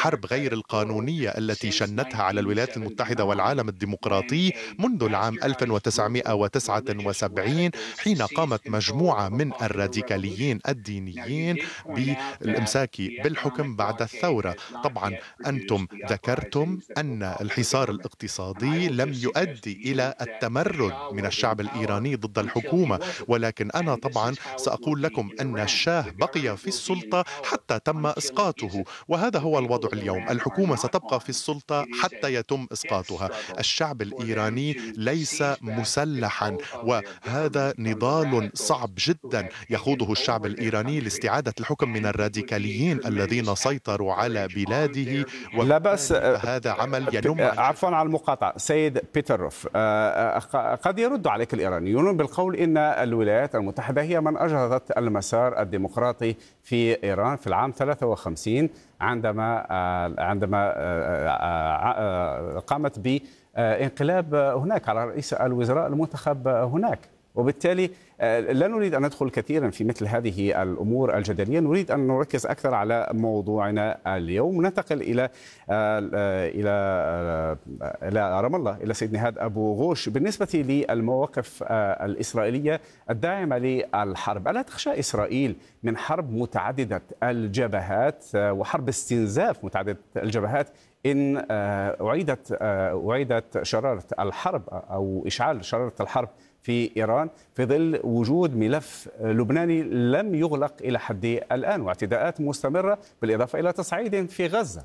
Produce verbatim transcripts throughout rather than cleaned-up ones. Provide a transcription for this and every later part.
الحرب غير القانونية التي شنتها على الولايات المتحدة والعالم الديمقراطي منذ العام ألف وتسعمائة وتسعة وسبعين، حين قامت مجموعة من الراديكاليين الدينيين بالإمساك بالحكم بعد الثورة. طبعا أنتم ذكرتم أن الحصار الاقتصادي لم يؤدي إلى التمرد من الشعب الإيراني ضد الحكومة، ولكن أنا طبعا سأقول لكم أن الشاه بقي في السلطة حتى تم إسقاطه، وهذا هو الوضع اليوم. الحكومة ستبقى في السلطة حتى يتم إسقاطها. الشعب الإيراني ليس مسلحا، وهذا نضال صعب جدا يخوضه الشعب الإيراني لاستعادة الحكم من الراديكاليين الذين سيطروا على بلاده. لا بأس. وهذا عمل ينم عن عفوا على المقاطعة سيد بيتروف، قد يرد عليك الإيرانيون بالقول إن الولايات المتحدة هي من أجهضت المسار الديمقراطي في إيران في العام ثلاثة وخمسين عندما عندما قامت بانقلاب هناك على رئيس الوزراء المنتخب هناك. وبالتالي لا نريد أن ندخل كثيرا في مثل هذه الأمور الجدلية، نريد أن نركز أكثر على موضوعنا اليوم. ننتقل إلى إلى إلى رام الله، إلى سيد نهاد أبو غوش. بالنسبة للمواقف الإسرائيلية الداعمة للحرب، ألا تخشى إسرائيل من حرب متعددة الجبهات وحرب استنزاف متعددة الجبهات إن أعيدت أعيدت شرارة الحرب أو إشعال شرارة الحرب في إيران في ظل وجود ملف لبناني لم يغلق إلى حد الآن واعتداءات مستمرة بالإضافة إلى تصعيد في غزة؟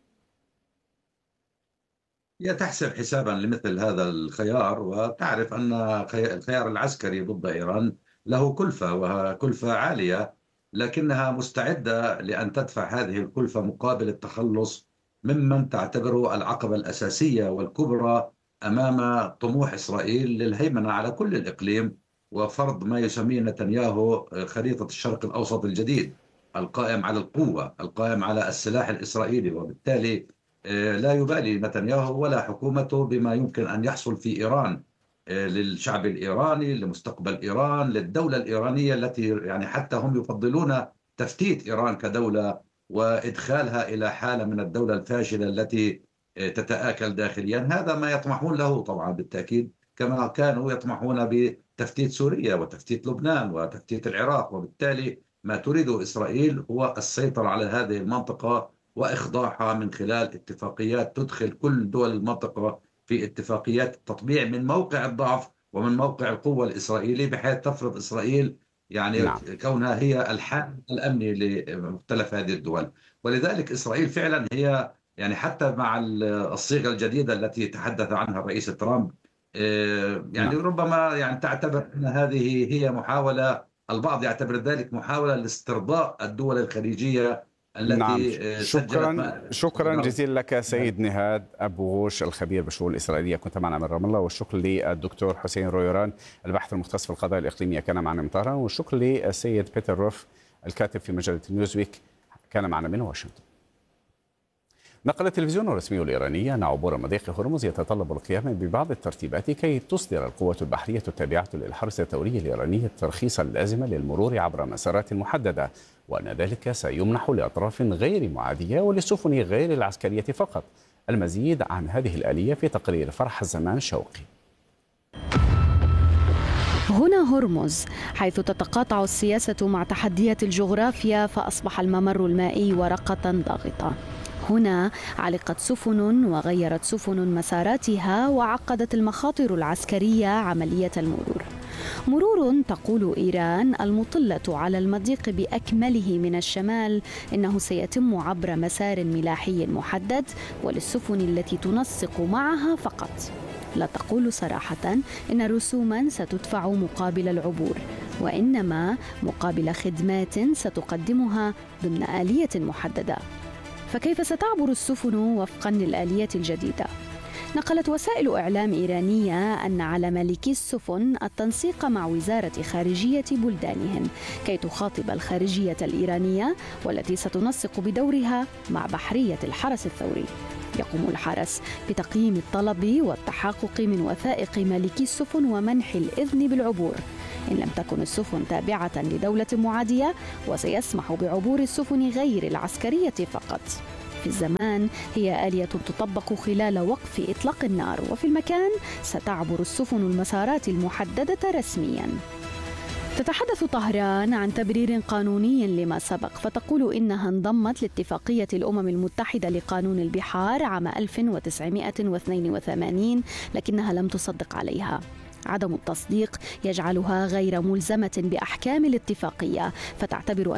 هي تحسب حسابا لمثل هذا الخيار، وتعرف أن الخيار العسكري ضد إيران له كلفة وكلفة عالية، لكنها مستعدة لأن تدفع هذه الكلفة مقابل التخلص ممن تعتبره العقبة الأساسية والكبرى أمام طموح إسرائيل للهيمنة على كل الإقليم وفرض ما يسميه نتنياهو خريطة الشرق الأوسط الجديد، القائم على القوة، القائم على السلاح الإسرائيلي. وبالتالي لا يبالي نتنياهو ولا حكومته بما يمكن أن يحصل في إيران للشعب الإيراني، لمستقبل إيران، للدولة الإيرانية التي يعني حتى هم يفضلون تفتيت إيران كدولة وإدخالها إلى حالة من الدولة الفاشلة التي تتآكل داخليا. هذا ما يطمحون له طبعا بالتأكيد، كما كانوا يطمحون بتفتيت سوريا وتفتيت لبنان وتفتيت العراق. وبالتالي ما تريده إسرائيل هو السيطرة على هذه المنطقة وإخضاعها من خلال اتفاقيات تدخل كل دول المنطقة في اتفاقيات التطبيع من موقع الضعف ومن موقع القوة الإسرائيلي، بحيث تفرض إسرائيل يعني نعم. كونها هي الحامل الأمني لمختلف هذه الدول. ولذلك إسرائيل فعلا هي يعني حتى مع الصيغة الجديدة التي تحدث عنها الرئيس ترامب يعني نعم. ربما يعني تعتبر أن هذه هي محاولة، البعض يعتبر ذلك محاولة لاسترضاء الدول الخليجية التي نعم. شكرا شكرا جزيلا لك سيد نهاد أبو غوش الخبير بالشؤون الإسرائيلية، كنت معنا من رام الله. والشكر للدكتور حسين رويران الباحث المختص في القضايا الإقليمية كان معنا من طهران. والشكر للسيد بيتروف الكاتب في مجلة نيوزويك كان معنا من واشنطن. نقل التلفزيون الرسمي الإيراني أن عبور مضيق هرمز يتطلب القيام ببعض الترتيبات كي تصدر القوة البحرية التابعة للحرس الثوري الإيراني الترخيص اللازم للمرور عبر مسارات محددة، وأن ذلك سيمنح لأطراف غير معادية وللسفن غير العسكرية فقط. المزيد عن هذه الآلية في تقرير فرح الزمان شوقي. هنا هرمز، حيث تتقاطع السياسة مع تحديات الجغرافيا، فأصبح الممر المائي ورقة ضاغطة. هنا علقت سفن وغيرت سفن مساراتها، وعقدت المخاطر العسكرية عملية المرور. مرور تقول إيران المطلة على المضيق بأكمله من الشمال إنه سيتم عبر مسار ملاحي محدد وللسفن التي تنسق معها فقط. لا تقول صراحة إن رسوما ستدفع مقابل العبور، وإنما مقابل خدمات ستقدمها ضمن آلية محددة. فكيف ستعبر السفن وفقا للآلية الجديدة؟ نقلت وسائل إعلام إيرانية أن على مالكي السفن التنسيق مع وزارة خارجية بلدانهم كي تخاطب الخارجية الإيرانية والتي ستنسق بدورها مع بحرية الحرس الثوري. يقوم الحرس بتقييم الطلب والتحقق من وثائق مالكي السفن ومنح الإذن بالعبور إن لم تكن السفن تابعة لدولة معادية، وسيسمح بعبور السفن غير العسكرية فقط. في الزمان هي آلية تطبق خلال وقف إطلاق النار، وفي المكان ستعبر السفن المسارات المحددة رسمياً. تتحدث طهران عن تبرير قانوني لما سبق، فتقول إنها انضمت لاتفاقية الأمم المتحدة لقانون البحار عام ألف وتسعمائة واثنين وثمانين، لكنها لم تصدق عليها. عدم التصديق يجعلها غير ملزمة بأحكام الاتفاقية، فتعتبر